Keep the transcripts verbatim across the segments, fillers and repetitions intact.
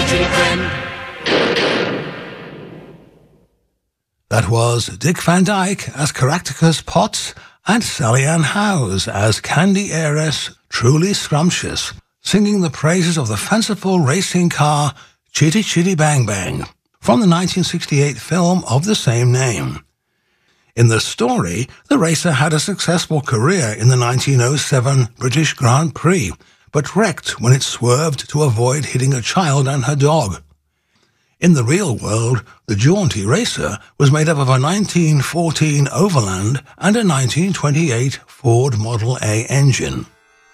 chitty chitty friend. That was Dick Van Dyke as Caractacus Potts and Sally Ann Howes as Candy Heiress Truly Scrumptious, singing the praises of the fanciful racing car Chitty Chitty Bang Bang from the nineteen sixty-eight film of the same name. In the story, the racer had a successful career in the nineteen oh seven British Grand Prix, but wrecked when it swerved to avoid hitting a child and her dog. In the real world, the jaunty racer was made up of a nineteen fourteen Overland and a nineteen twenty-eight Ford Model A engine.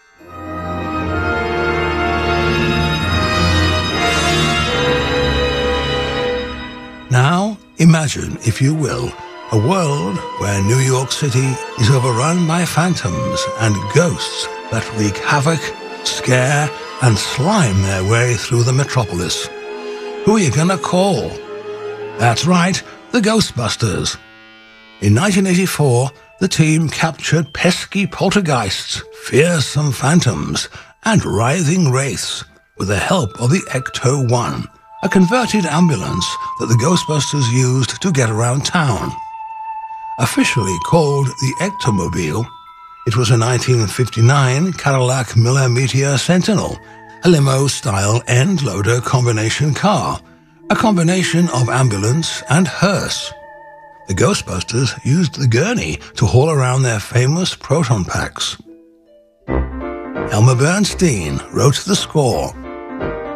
Now, imagine, if you will, a world where New York City is overrun by phantoms and ghosts that wreak havoc, scare, and slime their way through the metropolis. Who are you gonna call? That's right, the Ghostbusters. In nineteen eighty-four, the team captured pesky poltergeists, fearsome phantoms, and writhing wraiths with the help of the Ecto one, a converted ambulance that the Ghostbusters used to get around town. Officially called the Ectomobile, it was a nineteen fifty-nine Cadillac Miller Meteor Sentinel, a limo-style end-loader combination car, a combination of ambulance and hearse. The Ghostbusters used the gurney to haul around their famous proton packs. Elmer Bernstein wrote the score.